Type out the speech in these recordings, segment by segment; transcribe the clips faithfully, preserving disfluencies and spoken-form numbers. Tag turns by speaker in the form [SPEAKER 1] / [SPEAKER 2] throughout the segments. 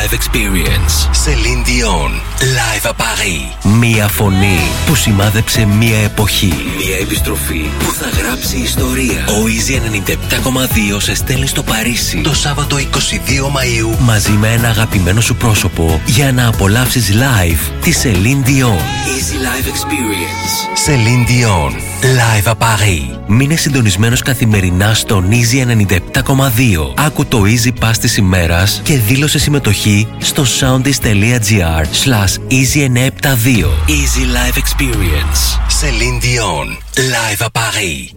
[SPEAKER 1] Live Experience. Celine Dion, Live à Paris. Μία φωνή που σημάδεψε μία εποχή. Μία επιστροφή που θα γράψει ιστορία. Ο Easy ενενήντα επτά κόμμα δύο σε στέλνει στο Παρίσι το Σάββατο είκοσι δύο Μαΐου μαζί με ένα αγαπημένο σου πρόσωπο για να απολαύσεις live τη Celine Dion. Easy Live Experience. Celine Dion, Live à Paris. Μείνε συντονισμένος καθημερινά στον Easy ενενήντα επτά κόμμα δύο. Άκου το Easy Pass της ημέρας και δήλωσε συμμετοχή στο soundis.gr slash easy εννιακόσια εβδομήντα δύο. Easy Live Experience. Celine Dion, Live à Paris.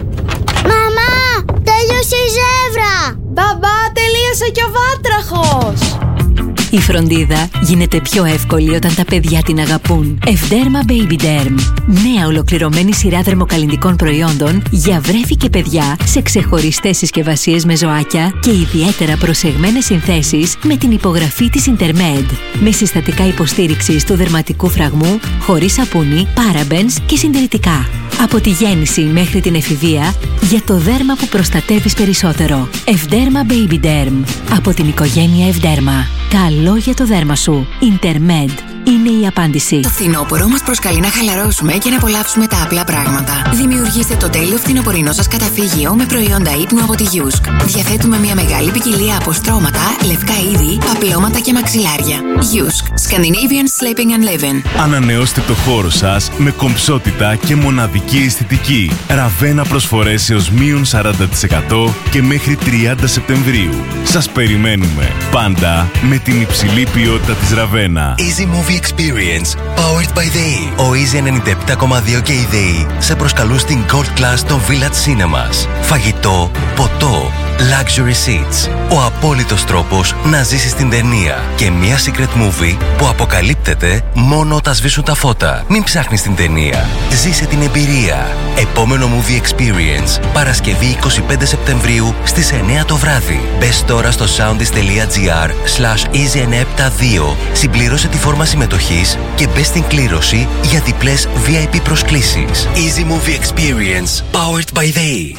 [SPEAKER 2] Μαμά, τέλειωσε η ζεύρα!
[SPEAKER 3] Μπαμπά, τελείωσε και ο βάτραχος!
[SPEAKER 4] Η φροντίδα γίνεται πιο εύκολη όταν τα παιδιά την αγαπούν. Ευδέρμα Baby Derm. Νέα ολοκληρωμένη σειρά δερμοκαλλυντικών προϊόντων για βρέφη και παιδιά σε ξεχωριστές συσκευασίες με ζωάκια και ιδιαίτερα προσεγμένες συνθέσεις με την υπογραφή της Intermed. Με συστατικά υποστήριξης του δερματικού φραγμού, χωρίς σαπούνι, parabens και συντηρητικά. Από τη γέννηση μέχρι την εφηβεία, για το δέρμα που προστατεύεις περισσότερο. Ευδέρμα Baby Derm. Από την οικογένεια Ευδέρμα. Καλό για το δέρμα σου. Intermed είναι η απάντηση.
[SPEAKER 5] Το φθινόπωρο μας προσκαλεί να χαλαρώσουμε και να απολαύσουμε τα απλά πράγματα. Δημιουργήστε το τέλειο φθινοπορεινό σας καταφύγιο με προϊόντα ύπνου από τη Yusk. Διαθέτουμε μια μεγάλη ποικιλία από στρώματα, λευκά είδη, παπλώματα και μαξιλάρια. Yusk. Scandinavian Sleeping and Living.
[SPEAKER 6] Ανανεώστε το χώρο σας με κομψότητα και μοναδική αισθητική. Ραβένα προσφορές έως μείον σαράντα τοις εκατό και μέχρι τριάντα Σεπτεμβρίου. Σας περιμένουμε πάντα με την υψηλή ποιότητα της Ραβένα.
[SPEAKER 1] Easy Movie Experience, powered by ΔΕΗ. Ο Easy ενενήντα επτά κόμμα δύο και η ΔΕΗ σε προσκαλούν στην Gold Class των Village Cinemas. Φαγητό, ποτό, luxury seats. Ο απόλυτος τρόπος να ζήσεις την ταινία. Και μια secret movie που αποκαλύπτεται μόνο όταν σβήσουν τα φώτα. Μην ψάχνεις την ταινία. Ζήσε την εμπειρία. Επόμενο Movie Experience, Παρασκευή είκοσι πέντε Σεπτεμβρίου στις εννιά το βράδυ. Μπες τώρα στο soundis.gr slash easy εννιακόσια εβδομήντα δύο. Συμπλήρωσε τη φόρμα συμμετοχής και μπες στην κλήρωση για διπλές βι άι πι προσκλήσεις. Easy Movie Experience, powered by ΔΕΗ.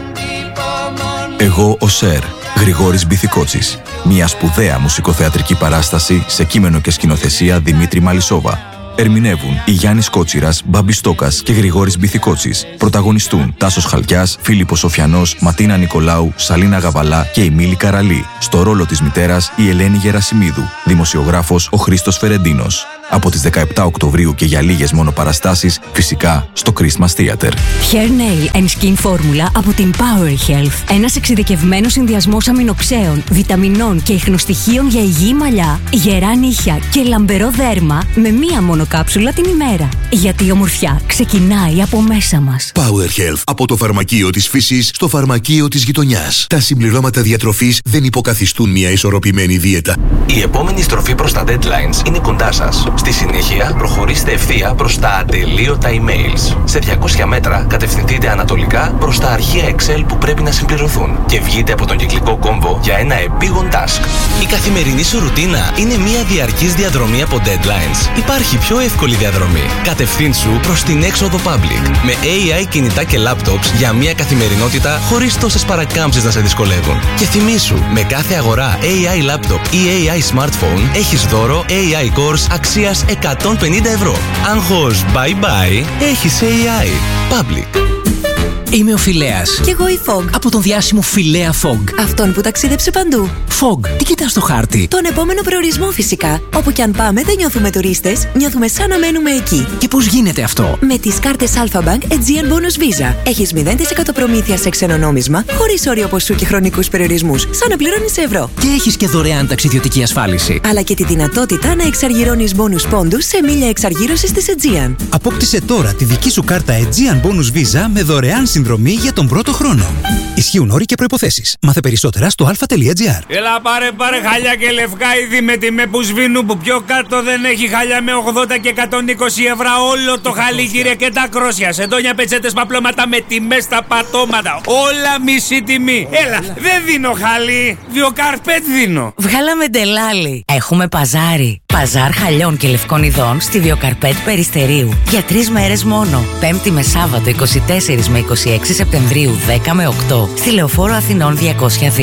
[SPEAKER 7] Εγώ ο Σερ, Γρηγόρης Μπιθικότσης. Μια σπουδαία μουσικοθεατρική παράσταση σε κείμενο και σκηνοθεσία Δημήτρη Μαλισσόβα. Ερμηνεύουν η Γιάννης Κότσιρας, Μπάμπης Στόκας και Γρηγόρης Μπιθικότσης. Πρωταγωνιστούν Τάσος Χαλκιάς, Φίλιππος Σοφιανός, Ματίνα Νικολάου, Σαλίνα Γαβαλά και η Μίλη Καραλή. Στο ρόλο της μητέρας η Ελένη Γερασιμίδου. Δημοσιογράφος ο Χρήστος Φερεντίνος. Από τις δεκαεπτά Οκτωβρίου και για λίγες μόνο παραστάσεις, φυσικά στο Christmas Theater.
[SPEAKER 4] Hair Nail and Skin Formula από την Power Health. Ένας εξειδικευμένος συνδυασμός αμινοξέων, βιταμινών και ιχνοστοιχείων για υγιή μαλλιά, γερά νύχια και λαμπερό δέρμα με μία μόνο κάψουλα την ημέρα. Γιατί η ομορφιά ξεκινάει από μέσα μας.
[SPEAKER 8] Power Health. Από το φαρμακείο της φύσης στο φαρμακείο της γειτονιάς. Τα συμπληρώματα διατροφής δεν υποκαθιστούν μια ισορροπημένη δίαιτα.
[SPEAKER 1] Η επόμενη στροφή προς τα deadlines είναι κοντά σας. Στη συνέχεια, προχωρήστε ευθεία προς τα ατελείωτα emails. Σε διακόσια μέτρα, κατευθυνθείτε ανατολικά προς τα αρχεία Excel που πρέπει να συμπληρωθούν και βγείτε από τον κυκλικό κόμβο για ένα επίγον task. Η καθημερινή σου ρουτίνα είναι μια διαρκής διαδρομή από deadlines. Υπάρχει πιο εύκολη διαδρομή. Κατευθύνσου προς την έξοδο Public με έι άι κινητά και laptops για μια καθημερινότητα χωρίς τόσες παρακάμψεις να σε δυσκολεύουν. Και θυμήσου, με κάθε αγορά έι άι laptop ή έι άι smartphone έχεις δώρο έι άι Course αξίας εκατόν πενήντα ευρώ. Άγχος bye bye, έχεις έι άι. Public.
[SPEAKER 9] Είμαι ο Φιλέας.
[SPEAKER 3] Κι εγώ η Fog.
[SPEAKER 9] Από τον διάσημο Φιλέα Fog.
[SPEAKER 3] Αυτόν που ταξίδεψε παντού.
[SPEAKER 9] Fog, τι κοιτάς στο χάρτη?
[SPEAKER 3] Τον επόμενο προορισμό φυσικά. Όπου κι αν πάμε δεν νιώθουμε τουρίστες, νιώθουμε σαν να μένουμε εκεί.
[SPEAKER 9] Και πώς γίνεται αυτό?
[SPEAKER 3] Με τις κάρτες Alpha-Bank Aegean Bonus Visa. Έχεις μηδέν τοις εκατό προμήθεια σε ξένο νόμισμα, χωρίς όριο ποσού και χρονικούς περιορισμούς, σαν να πληρώνεις ευρώ.
[SPEAKER 9] Και έχεις και δωρεάν ταξιδιωτική ασφάλιση.
[SPEAKER 3] Αλλά και τη δυνατότητα να εξαργυρώνεις bonus πόντους σε μίλια εξαργύρωσης της Aegean.
[SPEAKER 10] Απόκτησε τώρα τη δική σου κάρτα Aegean Bonus Visa με δωρεάν συνδρομή για τον πρώτο χρόνο. Ισχύουν όροι και προϋποθέσεις. Μάθε περισσότερα στο αλφα.gr.
[SPEAKER 11] Έλα πάρε πάρε χαλιά και λευκά είδη με τιμέ που σβήνουν, που πιο κάτω δεν έχει χαλιά με ογδόντα και εκατόν είκοσι ευρώ όλο το χαλί, κύριε, και τα κρόσια. Σεντόνια, πετσέτες, παπλώματα με τιμές στα πατώματα. Όλα μισή τιμή. Έλα, δεν δίνω χαλί. Βιοκαρπέτ δίνω.
[SPEAKER 5] Βγάλαμε ντελάλι. Έχουμε παζάρι. Παζάρ χαλιών και λευκών ειδών στη Βιοκαρπέτ Περιστερίου. Για τρεις μέρες μόνο. Πέμπτη με Σάββατο είκοσι τέσσερα με είκοσι έξι Σεπτεμβρίου δέκα με οκτώ. Στη Λεωφόρο Αθηνών διακόσια δύο.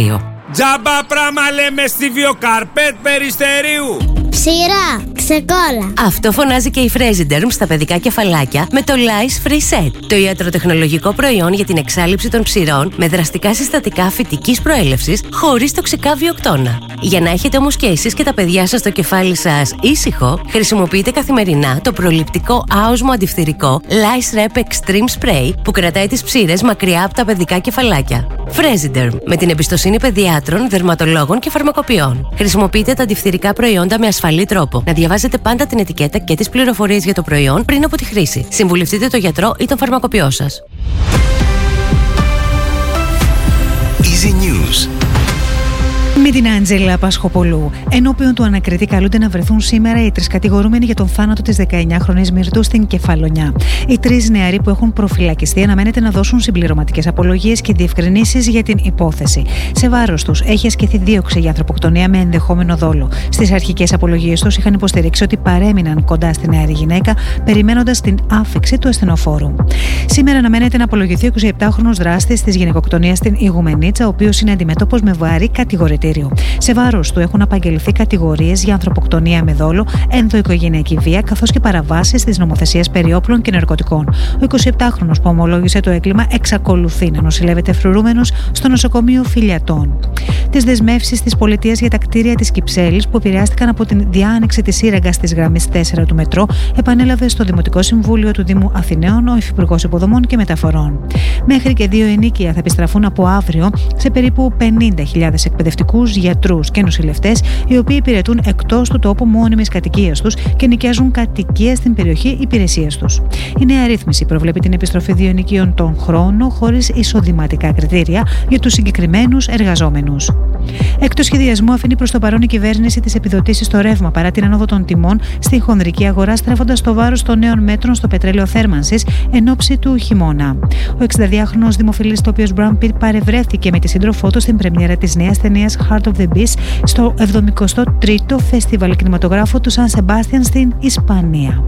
[SPEAKER 11] Τζάμπα πράμα λέμε στη Βιοκαρπέτ Περιστερίου.
[SPEAKER 2] Ψηρά, ξεκόλα.
[SPEAKER 12] Αυτό φωνάζει και η Fresiderm στα παιδικά κεφαλάκια με το Lice Free Set, το ιατροτεχνολογικό προϊόν για την εξάλειψη των ψηρών με δραστικά συστατικά φυτικής προέλευσης χωρίς τοξικά βιοκτώνα. Για να έχετε όμως και εσείς και τα παιδιά σας το κεφάλι σας ήσυχο, χρησιμοποιείτε καθημερινά το προληπτικό άοσμο αντιφθυρικό Lice Rep Extreme Spray που κρατάει τις ψήρες μακριά από τα παιδικά κεφαλάκια. Fresiderm, με την εμπιστοσύνη παιδιάτρων, δερματολόγων και φαρμακοποιών. Χρησιμοποιείτε τα αντιφθυρικά προϊόντα με ασφαλή τρόπο. Να διαβάζετε πάντα την ετικέτα και τις πληροφορίες για το προϊόν πριν από τη χρήση. Συμβουλευτείτε τον γιατρό ή τον φαρμακοποιό σας.
[SPEAKER 1] Easy News.
[SPEAKER 13] Με την Άντζελα Πασχοπολού. Ενώπιον του ανακριτή καλούνται να βρεθούν σήμερα οι τρεις κατηγορούμενοι για τον θάνατο της δεκαεννιάχρονης Μυρτού στην Κεφαλονιά. Οι τρεις νεαροί που έχουν προφυλακιστεί αναμένεται να δώσουν συμπληρωματικές απολογίες και διευκρινήσεις για την υπόθεση. Σε βάρος τους έχει ασκηθεί δίωξη για ανθρωποκτονία με ενδεχόμενο δόλο. Στις αρχικές απολογίες τους είχαν υποστηρίξει ότι παρέμειναν κοντά στη νεαρή γυναίκα, περιμένοντας την άφιξη του ασθενοφόρου. Σήμερα αναμένεται να απολογηθεί ο εικοσιεπτάχρονος δράστης της γυναικοκτονίας στην Ιγουμενίτσα, ο οποίος είναι αντιμέτωπος με βαρύ κατηγορητήριο. Σε βάρος του έχουν απαγγελθεί κατηγορίες για ανθρωποκτονία με δόλο, ενδοοικογενειακή βία καθώς και παραβάσεις της νομοθεσίας περί όπλων και ναρκωτικών. Ο εικοσιεπτάχρονος που ομολόγησε το έγκλημα εξακολουθεί να νοσηλεύεται φρουρούμενος στο νοσοκομείο Φιλιατών. Τις δεσμεύσεις της πολιτείας για τα κτίρια της Κυψέλης που επηρεάστηκαν από την διάνοιξη της σύραγγας της γραμμής τέσσερα του μετρό επανέλαβε στο Δημοτικό Συμβούλιο του Δήμου Αθηναίων ο Υφυπουργός Υποδομών και Μεταφορών. Μέχρι και δύο ενοίκια θα επιστραφούν από αύριο σε περίπου πενήντα χιλιάδες εκπαιδευτικούς, γιατρούς και νοσηλευτές, οι οποίοι υπηρετούν εκτός του τόπου μόνιμης κατοικίας τους και νοικιάζουν κατοικία στην περιοχή υπηρεσίας τους. Η νέα ρύθμιση προβλέπει την επιστροφή δύο ενοικίων τον χρόνο χωρίς εισοδηματικά κριτήρια για τους συγκεκριμένους εργαζόμενους. Εκτός σχεδιασμού, αφήνει προς το παρόν η κυβέρνηση τις επιδοτήσεις στο ρεύμα παρά την ανόδο των τιμών στη χονδρική αγορά, στρέφοντας το βάρος των νέων μέτρων στο πετρέλαιο θέρμανσης εν ώψη του χειμώνα. Ο εξηνταδυάχρονος δημοφιλής τοπίος Μπραν Πιτ παρευρέθηκε με τη σύντροφό του στην πρεμιέρα της νέας ταινίας Heart of the Beast στο εβδομηκοστό τρίτο Φεστιβάλ Κινηματογράφου του Σαν Σεμπάστιαν στην Ισπανία.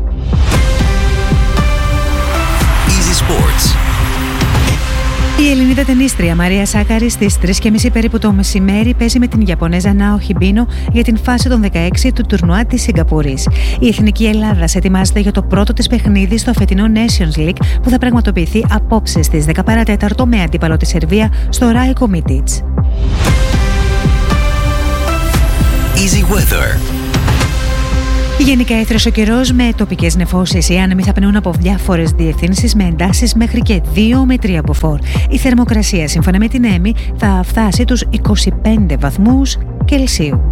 [SPEAKER 1] Easy Sports.
[SPEAKER 13] Η Ελληνίδα τενίστρια Μαρία Σάκαρη στις τρεις και μισή περίπου το μεσημέρι παίζει με την Ιαπωνέζα Νάο Χιμπίνο για την φάση των δεκαέξι του τουρνουά της Σιγκαπούρης. Η Εθνική Ελλάδας ετοιμάζεται για το πρώτο της παιχνίδι στο φετινό Nations League που θα πραγματοποιηθεί απόψε στις δέκα παρά τέταρτο με αντίπαλο τη Σερβία στο Ράικο Μίτιτς.
[SPEAKER 1] Easy Weather.
[SPEAKER 13] Γενικά έθρεσε ο καιρός με τοπικές νεφώσεις. Οι άνεμοι θα πνέουν από διάφορες διευθύνσεις με εντάσεις μέχρι και δύο με τρία μποφόρ. Η θερμοκρασία σύμφωνα με την ΕΜΗ θα φτάσει τους είκοσι πέντε βαθμούς Κελσίου.